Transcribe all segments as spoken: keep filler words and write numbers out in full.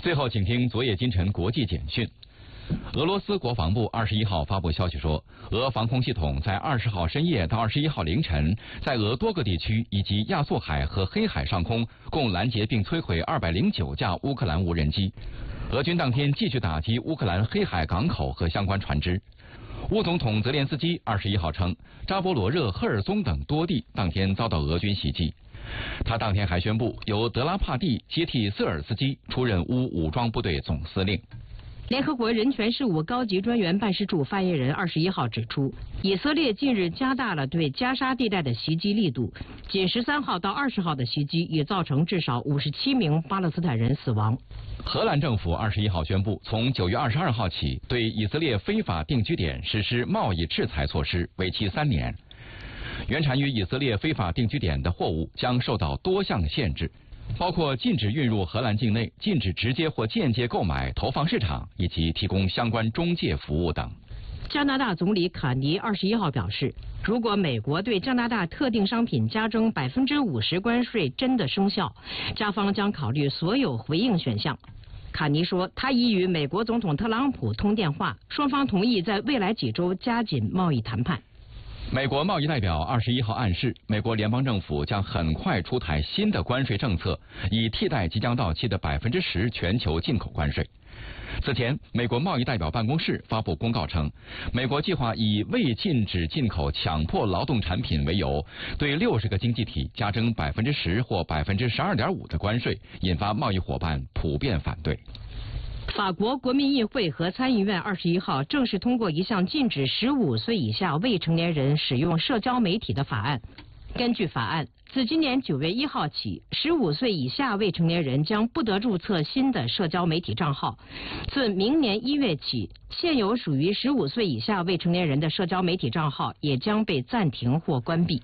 最后，请听昨夜今晨国际简讯。俄罗斯国防部二十一号发布消息说，俄防空系统在二十号深夜到二十一号凌晨，在俄多个地区以及亚速海和黑海上空共拦截并摧毁二百零九架乌克兰无人机。俄军当天继续打击乌克兰黑海港口和相关船只。乌总统泽连斯基二十一号称，扎波罗热、赫尔松等多地当天遭到俄军袭击。他当天还宣布，由德拉帕蒂接替瑟尔斯基出任乌武装部队总司令。 联合国人权事务高级专员办事处发言人二十一号指出，以色列近日加大了对加沙地带的袭击力度，仅十三号到二十号的袭击已造成至少五十七名巴勒斯坦人死亡。 荷兰政府二十一号宣布，从九月二十二号起，对以色列非法定居点实施贸易制裁措施，为期三年。原产于以色列非法定居点的货物将受到多项限制，包括禁止运入荷兰境内、禁止直接或间接购买、投放市场以及提供相关中介服务等。 加拿大总理卡尼二十一号表示，如果美国对加拿大特定商品加征百分之五十关税真的生效，加方将考虑所有回应选项。卡尼说，他已与美国总统特朗普通电话，双方同意在未来几周加紧贸易谈判。 美国贸易代表二十一号暗示，美国联邦政府将很快出台新的关税政策，以替代即将到期的百分之十全球进口关税。此前，美国贸易代表办公室发布公告称，美国计划以未禁止进口强迫劳动产品为由，对六十个经济体加征百分之十或百分之十二点五的关税，引发贸易伙伴普遍反对。 法国国民议会和参议院二十一号正式通过一项禁止十五岁以下未成年人使用社交媒体的法案。根据法案，自今年九月一号起，十五岁以下未成年人将不得注册新的社交媒体账号。自明年一月起，现有属于十五岁以下未成年人的社交媒体账号也将被暂停或关闭。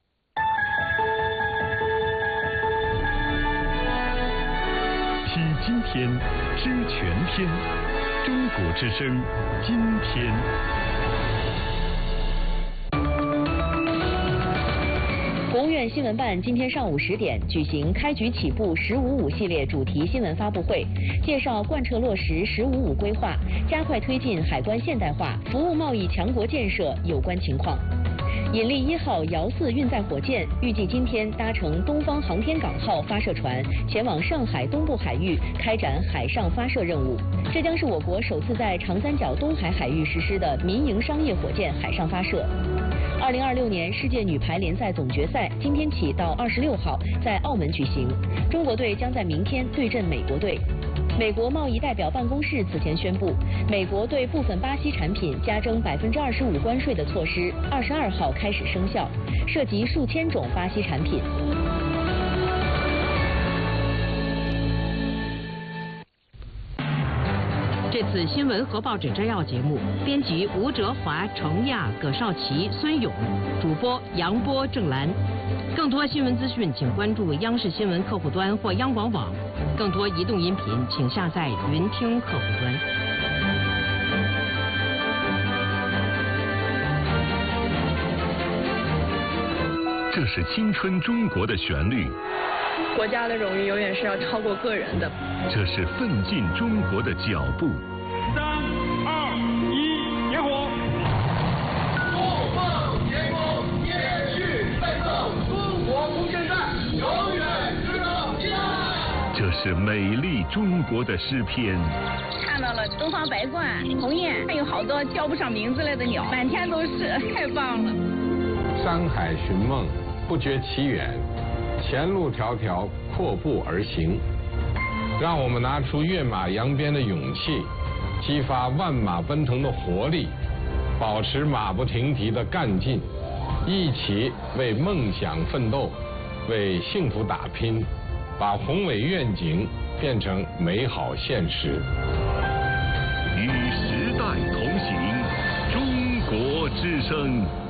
听今天，知全天，中国之声，今天。 国务院新闻办今天上午十点举行开局起步“十五五”系列主题新闻发布会，介绍贯彻落实“十五五”规划，加快推进海关现代化、服务贸易强国建设有关情况。引力一号遥四运载火箭预计今天搭乘东方航天港号发射船前往上海东部海域开展海上发射任务，这将是我国首次在长三角东海海域实施的民营商业火箭海上发射。二零二六年世界女排联赛总决赛今天起到二十六号在澳门举行，中国队将在明天对阵美国队。美国贸易代表办公室此前宣布，美国对部分巴西产品加征百分之二十五关税的措施，二十二号开始生效，涉及数千种巴西产品。 这次新闻和报纸摘要节目，编辑吴哲华、程亚、葛少奇、孙勇，主播杨波、郑兰。更多新闻资讯，请关注央视新闻客户端或央广网。更多移动音频，请下载云听客户端。 这是青春中国的旋律， 国家的荣誉永远是要超过个人的。 这是奋进中国的脚步。 三二一，点火！怒放天空，延续奋斗，中国不现代，永远值得期待。 这是美丽中国的诗篇。 看到了东方白鹳、鸿雁，还有好多叫不上名字来的鸟，满天都是，太棒了。 山海寻梦，不觉其远，前路迢迢，阔步而行。让我们拿出跃马扬鞭的勇气，激发万马奔腾的活力，保持马不停蹄的干劲，一起为梦想奋斗，为幸福打拼，把宏伟愿景变成美好现实。 与时代同行，中国之声。